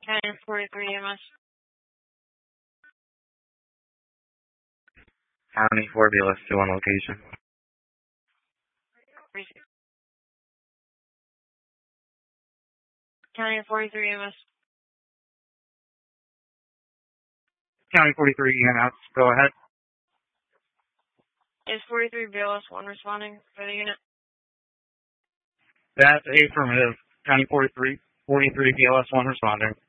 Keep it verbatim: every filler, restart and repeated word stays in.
County forty-three E M S. County four B L S two on location. County forty-three E M S. County forty-three E M S, go ahead. Is forty-three B L S one responding for the unit? That's affirmative. County forty-three, forty-three B L S one responding.